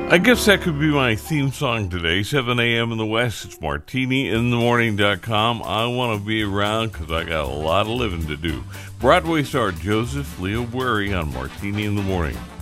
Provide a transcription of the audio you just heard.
I guess that could be my theme song today. 7 a.m. in the West. It's martiniinthemorning.com. I want to be around because I got a lot of living to do. Broadway star Joseph Leo Bury on Martini in the Morning.